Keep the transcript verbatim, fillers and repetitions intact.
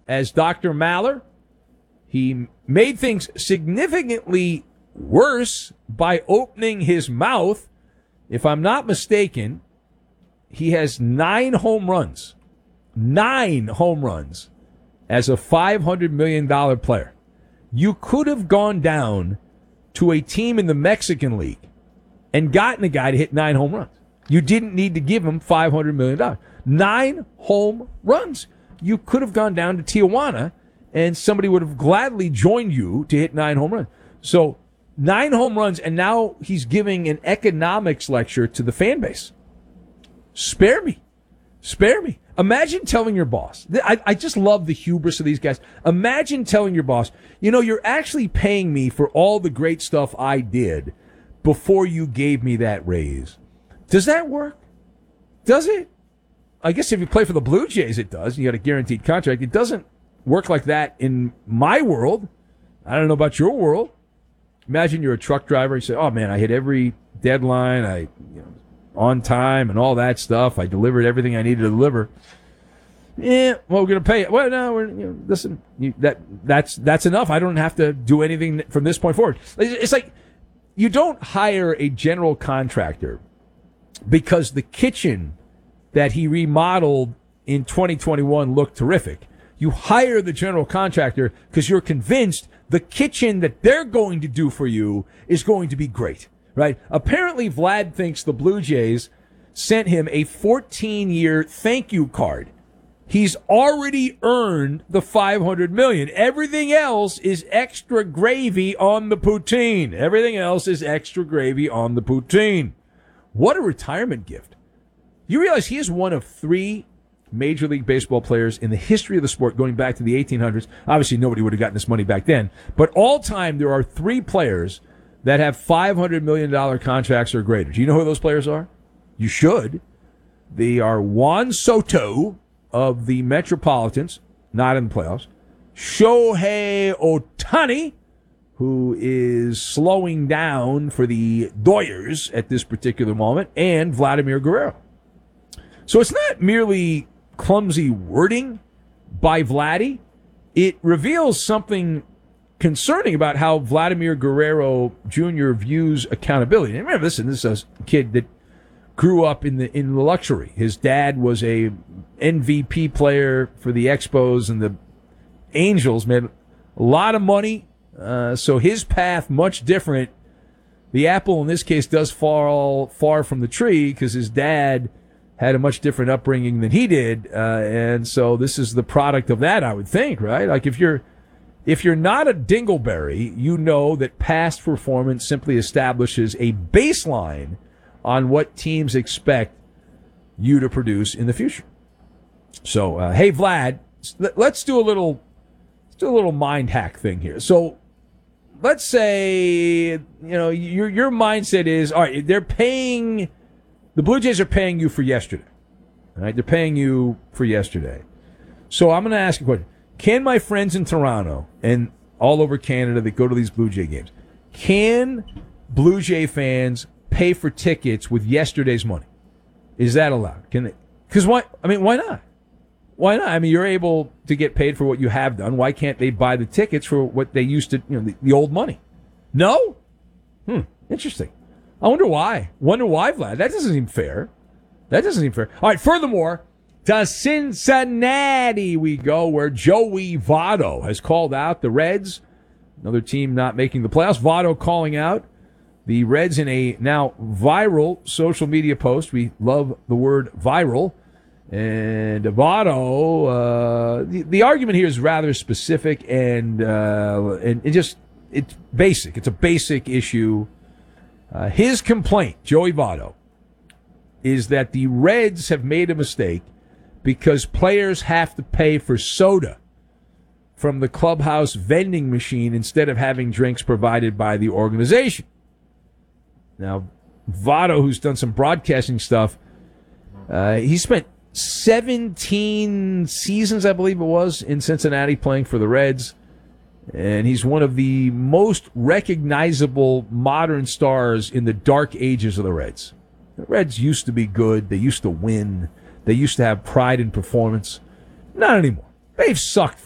as Doctor Maller. He made things significantly worse by opening his mouth. If I'm not mistaken, he has nine home runs. Nine home runs as a five hundred million dollars player. You could have gone down to a team in the Mexican League and gotten a guy to hit nine home runs. You didn't need to give him five hundred million dollars. Nine home runs. You could have gone down to Tijuana and somebody would have gladly joined you to hit nine home runs. So nine home runs, and now he's giving an economics lecture to the fan base. Spare me. Spare me. Imagine telling your boss. I, I just love the hubris of these guys. Imagine telling your boss, you know, you're actually paying me for all the great stuff I did before you gave me that raise. Does that work? Does it? I guess if you play for the Blue Jays, it does. You got a guaranteed contract. It doesn't work like that in my world. I don't know about your world. Imagine you're a truck driver. You say, oh, man, I hit every deadline. I, you know, on time and all that stuff. I delivered everything I needed to deliver. Yeah, well, we're going to pay it. Well, no, we're, you know, listen, you, that that's that's enough. I don't have to do anything from this point forward. It's like you don't hire a general contractor because the kitchen that he remodeled in twenty twenty-one looked terrific. You hire the general contractor because you're convinced the kitchen that they're going to do for you is going to be great. Right? Apparently, Vlad thinks the Blue Jays sent him a fourteen-year thank you card. He's already earned the five hundred million dollars. Everything else is extra gravy on the poutine. Everything else is extra gravy on the poutine. What a retirement gift. You realize he is one of three Major League Baseball players in the history of the sport going back to the eighteen hundreds. Obviously, nobody would have gotten this money back then. But all time, there are three players that have five hundred million dollars contracts or greater. Do you know who those players are? You should. They are Juan Soto of the Metropolitans, not in the playoffs. Shohei Ohtani, who is slowing down for the Doyers at this particular moment, and Vladimir Guerrero. So it's not merely clumsy wording by Vladdy. It reveals something concerning about how Vladimir Guerrero Junior views accountability. And remember, listen, this is a kid that grew up in the in the luxury. His dad was a M V P player for the Expos and the Angels, made a lot of money. Uh, so his path much different. The apple in this case does fall far from the tree because his dad had a much different upbringing than he did, uh, and so this is the product of that, I would think, right? Like if you're If you're not a dingleberry, you know that past performance simply establishes a baseline on what teams expect you to produce in the future. So, uh, hey, Vlad, let's do a little, let's do a little mind hack thing here. So, let's say, you know, your your mindset is, all right, they're paying, the Blue Jays are paying you for yesterday. All right, they're paying you for yesterday. So, I'm going to ask you a question. Can my friends in Toronto and all over Canada that go to these Blue Jay games, can Blue Jay fans pay for tickets with yesterday's money? Is that allowed? Can they? Because why? I mean, why not? Why not? I mean, you're able to get paid for what you have done. Why can't they buy the tickets for what they used to, you know, the, the old money? No? Hmm. Interesting. I wonder why. Wonder why, Vlad. That doesn't seem fair. That doesn't seem fair. All right. Furthermore, to Cincinnati we go, where Joey Votto has called out the Reds, another team not making the playoffs. Votto calling out the Reds in a now viral social media post. We love the word viral. And Votto, uh, the, the argument here is rather specific and, uh, and it just, it's basic. It's a basic issue. Uh, his complaint, Joey Votto, is that the Reds have made a mistake because players have to pay for soda from the clubhouse vending machine instead of having drinks provided by the organization. Now, Votto, who's done some broadcasting stuff, uh, he spent seventeen seasons, I believe it was, in Cincinnati playing for the Reds. And he's one of the most recognizable modern stars in the dark ages of the Reds. The Reds used to be good. They used to win. They used to have pride in performance. Not anymore. They've sucked